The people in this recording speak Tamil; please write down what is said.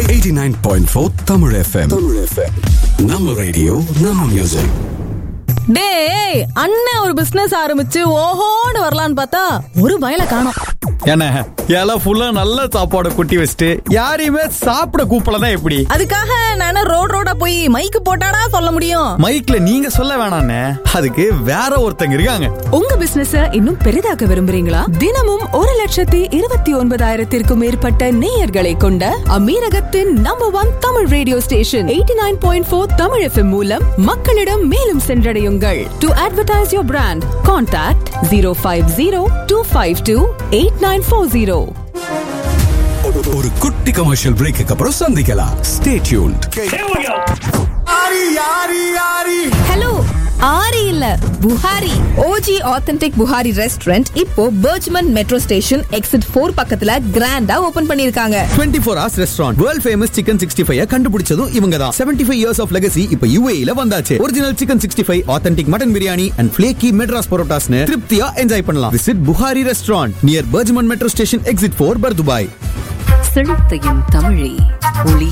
89.4 Tamil FM. நம்ம ரேடியோ நம்ம மியூசிக். டேய், அண்ணன் ஒரு பிசினஸ் ஆரம்பிச்சு ஓஹோன்னு வரலான்னு பார்த்தா ஒரு பயல காணோம். என்ன எல்லாம் ஃபுல்லா நல்ல சாப்பாடு குட்டி வச்சுட்டு யாரையுமே சாப்பிட கூப்பிடலாம் எப்படி? அதுக்காக நான் ரோடா போய் மைக்கு போட்டாடா சொல்ல முடியும்? மைக்ல நீங்க சொல்ல வேணாண்ணே, அதுக்கு வேற ஒருத்தங்க இருக்காங்க. உங்க பிசினஸ இன்னும் பெரிதாக்க விரும்புறீங்களா? தினமும் 1,29,000 மேற்பட்ட நேயர்களை கொண்ட அமீரகத்தின் number 1 Tamil radio station 89.4 Tamil FM மூலம் மக்களிடம் மேலும் சென்றடையுங்கள். To advertise your brand, contact 050-252-8940. ஒரு குட்டி கமர்ஷியல் பிரேக்கு அப்புறம் சந்திக்கலாம். Stay tuned. ஹலோ, ஆரி இல்ல Buhari. OG authentic Buhari restaurant இப்போ பர்ஜ்மன் மெட்ரோ ஸ்டேஷன் எக்ஸிட் 4 பக்கத்துல கிராண்டா ஓபன் பண்ணிருக்காங்க. 24 hours restaurant. World famous chicken 65 கண்டுபிடிச்சதும் இவங்க தான். 75 years of legacy இப்ப UAE ல வந்தாச்சு. Original chicken 65, authentic mutton biryani and flaky madras parotasne திருப்தியா என்ஜாய் பண்ணலாம். Visit Buhari Restaurant near Bergman Metro Station Exit 4, Dubai. செழித்தையும் தமிழே ஒளி